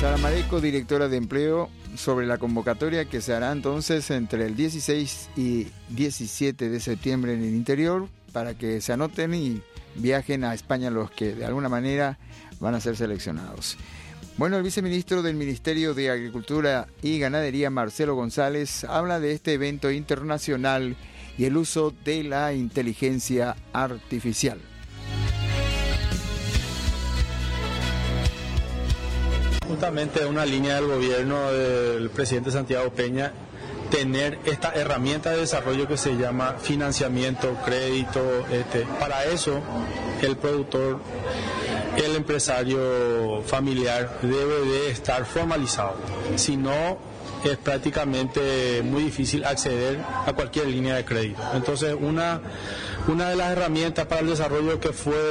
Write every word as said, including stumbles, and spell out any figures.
Sara Mareco, directora de Empleo, sobre la convocatoria que se hará entonces entre el dieciséis y diecisiete de septiembre en el interior, para que se anoten y viajen a España los que de alguna manera van a ser seleccionados. Bueno, el viceministro del Ministerio de Agricultura y Ganadería, Marcelo González, habla de este evento internacional y el uso de la inteligencia artificial. Justamente una línea del gobierno del presidente Santiago Peña, tener esta herramienta de desarrollo que se llama financiamiento, crédito. Este, para eso, el productor, el empresario familiar debe de estar formalizado. Si no, es prácticamente muy difícil acceder a cualquier línea de crédito. Entonces, una, una de las herramientas para el desarrollo que fue